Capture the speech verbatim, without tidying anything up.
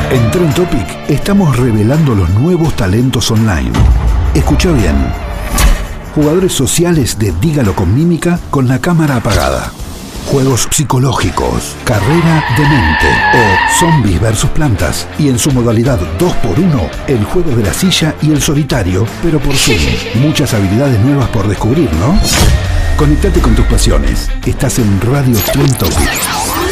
En Trend Topic estamos revelando los nuevos talentos online. Escucha bien. Jugadores sociales de Dígalo con Mímica con la cámara apagada. Juegos psicológicos, carrera de mente o zombies versus plantas. Y en su modalidad dos por uno, el juego de la silla y el solitario, pero por Zoom. Muchas habilidades nuevas por descubrir, ¿no? Conectate con tus pasiones. Estás en Radio Trend Topic.